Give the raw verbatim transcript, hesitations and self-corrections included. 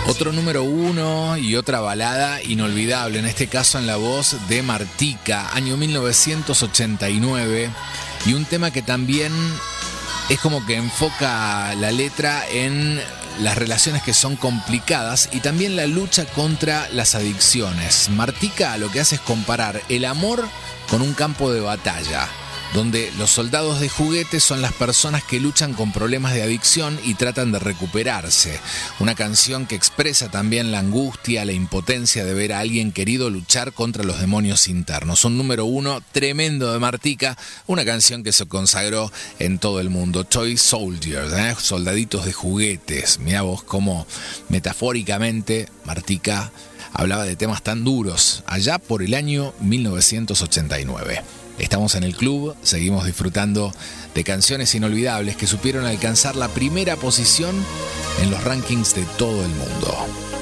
Otro número uno y otra balada inolvidable, en este caso en la voz de Martika, año mil novecientos ochenta y nueve, y un tema que también es como que enfoca la letra en las relaciones que son complicadas y también la lucha contra las adicciones. Martika lo que hace es comparar el amor con un campo de batalla, donde los soldados de juguete son las personas que luchan con problemas de adicción y tratan de recuperarse. Una canción que expresa también la angustia, la impotencia de ver a alguien querido luchar contra los demonios internos. Un número uno tremendo de Martika, una canción que se consagró en todo el mundo. Toy Soldiers, ¿eh? Soldaditos de juguetes. Mirá vos cómo metafóricamente Martika hablaba de temas tan duros allá por el año mil novecientos ochenta y nueve. Estamos en el club, seguimos disfrutando de canciones inolvidables que supieron alcanzar la primera posición en los rankings de todo el mundo.